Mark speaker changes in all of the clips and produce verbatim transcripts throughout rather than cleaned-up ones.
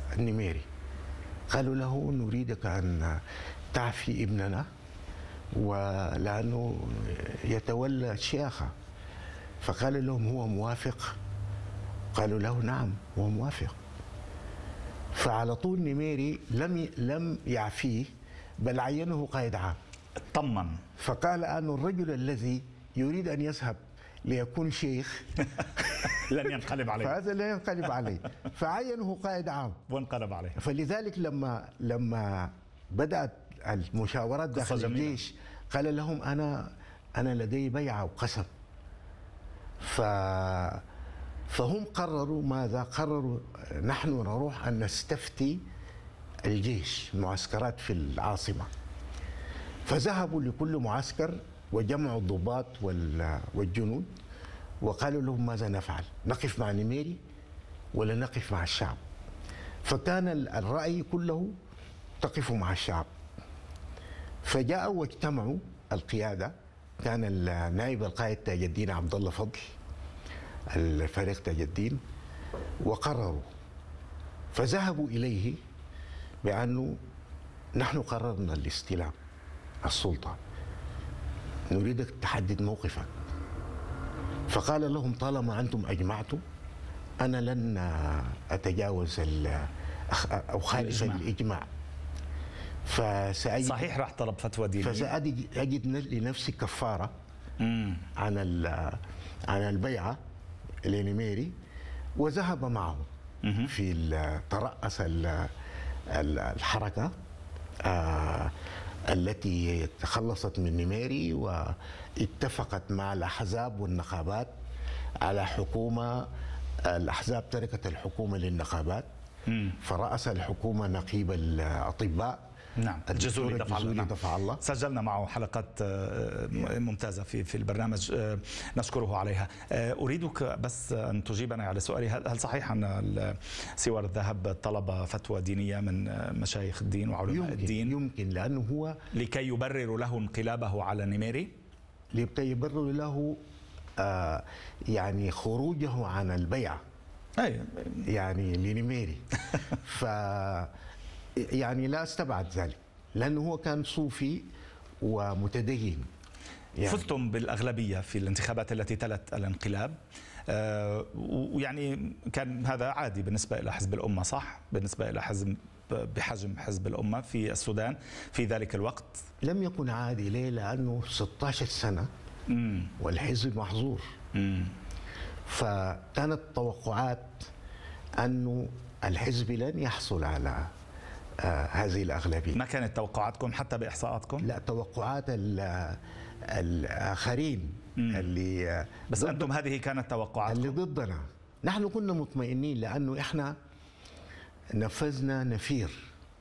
Speaker 1: النميري، قالوا له نريدك أن تعفي ابننا ولأنه يتولى الشياخة. فقال لهم هو موافق؟ قالوا له نعم هو موافق. فعلى طول نميري لم لم يعفيه بل عينه قائد عام.
Speaker 2: طمن.
Speaker 1: فقال أن الرجل الذي يريد أن يذهب ليكون شيخ
Speaker 2: لن ينقلب عليه،
Speaker 1: فهذا لا ينقلب عليه، فعينه قائد عام
Speaker 2: وانقلب عليه.
Speaker 1: فلذلك لما لما بدأت المشاورات داخل الجيش قال لهم أنا أنا لدي بيعة وقسم. ف فهم قرروا ماذا؟ قرروا نحن نروح أن نستفتي الجيش المعسكرات في العاصمة. فذهبوا لكل معسكر وجمعوا الضباط والجنود وقالوا لهم ماذا نفعل؟ نقف مع نميري ولا نقف مع الشعب؟ فكان الرأي كله تقفوا مع الشعب. فجاءوا واجتمعوا القيادة، كان النائب القائد تاج الدين عبد الله فضل الفريق تاج الدين، وقرروا. فذهبوا إليه بأنه نحن قررنا الاستلام السلطة، نريدك تحدد موقفك. فقال لهم طالما أنتم أجمعتم أنا لن أتجاوز أو خالف الإجماع. فسأجد
Speaker 2: صحيح راح طلب فتوى دينية،
Speaker 1: فسأجد لنفسي كفارة مم. عن عن البيعة لنميري، وذهب معه مم. في ترأس الحركة آه التي تخلصت من نميري، واتفقت مع الأحزاب والنقابات على حكومة. الأحزاب تركت الحكومة للنقابات، مم. فرأس الحكومة نقيب الأطباء
Speaker 2: نعم الجزولي دفع الله.
Speaker 1: دفع الله
Speaker 2: سجلنا معه حلقات ممتازة في في البرنامج نشكره عليها. أريدك بس أن تجيبنا على سؤالي، هل صحيح أن سوار الذهب طلب فتوى دينية من مشايخ الدين وعلماء
Speaker 1: يمكن
Speaker 2: الدين؟
Speaker 1: يمكن لأنه هو
Speaker 2: لكي يبرر له انقلابه على نميري؟
Speaker 1: لكي يبرر له آه يعني خروجه عن البيعة
Speaker 2: أي.
Speaker 1: يعني لنميري. ف يعني لا استبعد ذلك لأنه هو كان صوفي ومتدين.
Speaker 2: يعني فزتم بالأغلبية في الانتخابات التي تلت الانقلاب، آه ويعني كان هذا عادي بالنسبة إلى حزب الأمة، صح؟ بالنسبة إلى حزب بحجم حزب الأمة في السودان في ذلك الوقت
Speaker 1: لم يكن عادي. ليه؟ لأنه ستة عشر سنة مم. والحزب محظور. مم. فكانت التوقعات أنه الحزب لن يحصل على آه هذه الأغلبية.
Speaker 2: ما كانت توقعاتكم حتى بإحصاءاتكم؟
Speaker 1: لا، توقعات الآخرين مم. اللي
Speaker 2: بس أنتم هذه كانت توقعاتكم
Speaker 1: اللي ضدنا. نحن كنا مطمئنين لأنه إحنا نفذنا نفير.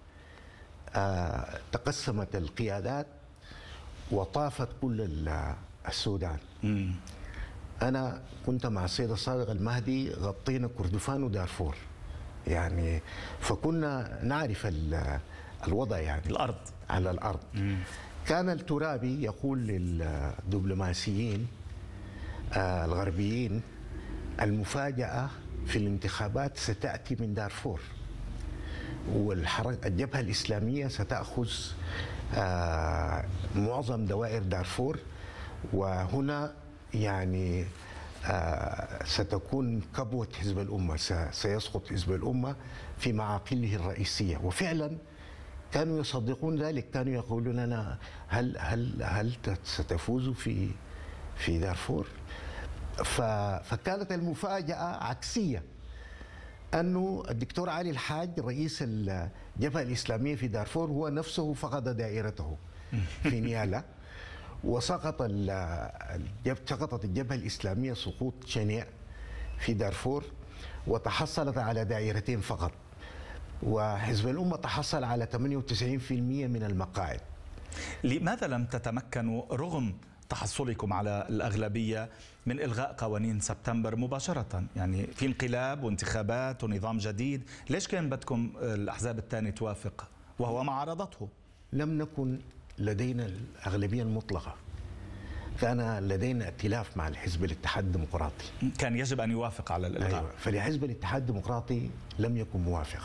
Speaker 1: آه تقسمت القيادات وطافت كل السودان. مم. أنا كنت مع السيد الصادق المهدي غطينا كردفان ودارفور يعني، فكنا نعرف الوضع يعني
Speaker 2: الأرض
Speaker 1: على الأرض. مم. كان الترابي يقول للدبلوماسيين آه الغربيين المفاجأة في الانتخابات ستأتي من دارفور، والحركة الجبهة الإسلامية ستأخذ آه معظم دوائر دارفور، وهنا يعني آه ستكون كبوة حزب الأمة، سيسقط حزب الأمة في معاقله الرئيسية. وفعلا كانوا يصدقون ذلك، كانوا يقولون لنا هل هل هل ستفوزوا في في دارفور؟ فكانت المفاجأة عكسية، أنه الدكتور علي الحاج رئيس الجبهة الإسلامية في دارفور هو نفسه فقد دائرته في نيالا، وسقط سقطت الجبهة الإسلامية سقوط شنيع في دارفور وتحصلت على دائرتين فقط، وحزب الأمة تحصل على ثمانية وتسعين بالمئة من المقاعد.
Speaker 2: لماذا لم تتمكنوا رغم تحصلكم على الأغلبية من إلغاء قوانين سبتمبر مباشرة؟ يعني في انقلاب وانتخابات ونظام جديد، ليش كان بدكم الأحزاب الثانية توافق وهو ما عارضته؟
Speaker 1: لم نكن لدينا الأغلبية المطلقة، كان لدينا ائتلاف مع الحزب الاتحاد الديمقراطي،
Speaker 2: كان يجب أن يوافق على الإلغاء.
Speaker 1: أيوة. فلحزب الاتحاد الديمقراطي لم يكن موافق.